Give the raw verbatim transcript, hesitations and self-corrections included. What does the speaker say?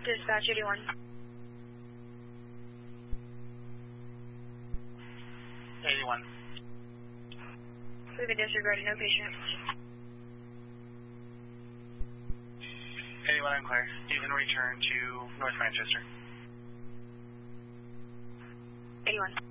Dispatch eighty-one. eighty-one. We've been disregarded, no patient. eighty-one, I'm clear. You can return to North Manchester. eighty-one.